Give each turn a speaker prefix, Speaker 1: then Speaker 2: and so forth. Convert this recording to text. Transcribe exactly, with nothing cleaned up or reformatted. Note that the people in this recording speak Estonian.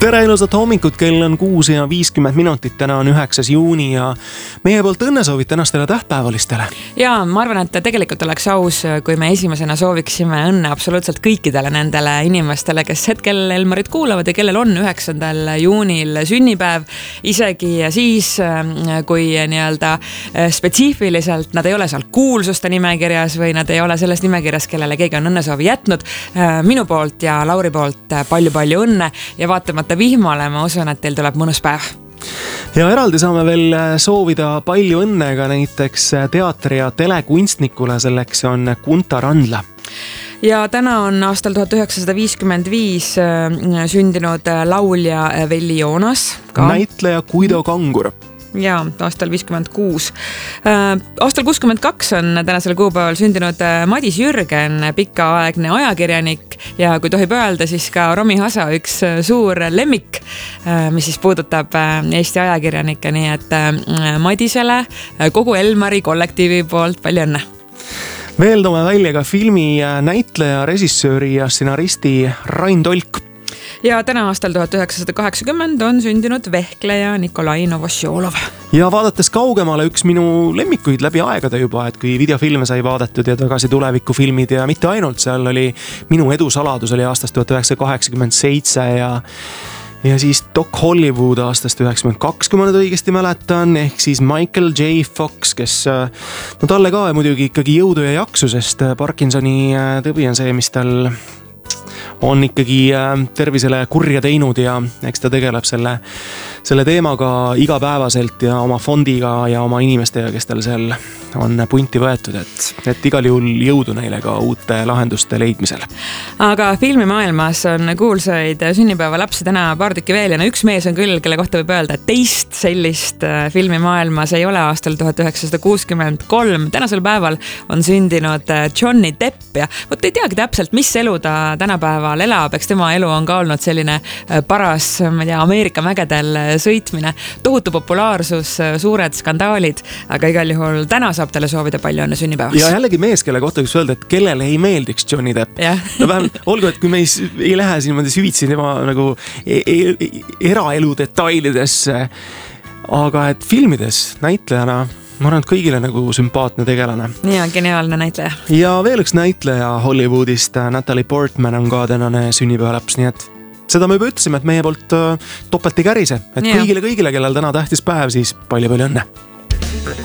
Speaker 1: tere ilusat hommikut, kell on kuus ja viiskümmend minutit, täna on üheksas juuni ja meie poolt õnnesoovid tänastele tähtpäevalistele.
Speaker 2: Ja ma arvan, et tegelikult oleks aus, kui me esimesena sooviksime õnne absoluutselt kõikidele nendele inimestele, kes hetkel Elmarit kuulavad ja kellel on üheksandal juunil sünnipäev, isegi siis, kui nii-öelda spetsiifiliselt nad ei ole seal kuulsuste nimekirjas või nad ei ole selles nimekirjas, kellele keegi on õnnesoovi jätnud. Minu poolt ja Lauri poolt palju-palju õnne ja vaatamata vihmale, ma usun, et teil tuleb mõnus päev.
Speaker 1: Ja eraldi saame veel soovida palju õnne ka näiteks teatri- ja telekunstnikule, selleks on Gunta Randla.
Speaker 2: Ja täna on aastal tuhat üheksasada viiskümmend viis sündinud laulja Velli Joonas.
Speaker 1: Ka näitleja Guido Kangur.
Speaker 2: Ja aastal viiskümmend kuus. Aastal kuuskümmend kaks on tänasel kuupäeval sündinud Madis Jürgen, pikaaegne ajakirjanik ja kui tohib öelda, siis ka Romi Hasa üks suur lemmik, mis siis puudutab Eesti ajakirjanikke, nii et Madisele kogu Elmari kollektiivi poolt palju õnne.
Speaker 1: Veel toome välja ka filmi näitleja, režissööri ja stsenaristi Rain Tolk.
Speaker 2: Ja täna aastal tuhat üheksasada kaheksakümmend on sündinud vehkleja Nikolai Novosjolov.
Speaker 1: Ja vaadates kaugemale üks minu lemmikuid läbi aegade juba, et kui videofilme sai vaadatud ja tagasi tuleviku filmid ja mitte ainult, seal oli Minu edu saladus oli aastast tuhat üheksasada kaheksakümmend seitse ja ja siis Doc Hollywood aastast üheksakümmend kaks, kui ma nüüd õigesti mäletan, ehk siis Michael J. Fox, kes no talle ka muidugi ikkagi jõudu ja jaksu, sest Parkinsoni tõbi on see, mis tal on ikkagi tervisele kurja teinud ja eks ta tegeleb selle, selle teemaga igapäevaselt ja oma fondiga ja oma inimestega, kes tal seal on punti võetud, et, et igal juhul jõudu neile ka uute lahenduste leidmisel.
Speaker 2: Aga filmimaailmas on kuulsaid sünnipäeva lapsi täna paar tükki veel ja no üks mees on küll, kelle kohta võib öelda, et teist sellist filmimaailmas ei ole aastal tuhat üheksasada kuuskümmend kolm. Tänasel päeval on sündinud Johnny Depp ja võt ei teagi täpselt, mis elu ta tänapäeval elab, eks tema elu on ka olnud selline paras, ma ei tea, Ameerika mägedel sõitmine, tohutu populaarsus, suured skandaalid, aga igal juhul täna saab talle soovida palju õnne sünnipäevaks.
Speaker 1: Ja jällegi mees, kelle kohta võiks öelda, et kellele ei meeldiks Johnny Depp. No vähemalt, olgu, et kui me ei, ei lähe siin süvitsi tema nagu e e eraelu detailidesse, aga et filmides näitlejana ma arvan, et kõigile nagu sümpaatne tegelane.
Speaker 2: Nii on geniaalne näitleja.
Speaker 1: Ja veel üks näitleja Hollywoodist, Natalie Portman on ka tänane sünnipäevalaps, nii et seda me juba ütlesime, et meie poolt topelt ei kärise, et kõigile-kõigile, kellel täna tähtis päev, siis palju-palju õnne.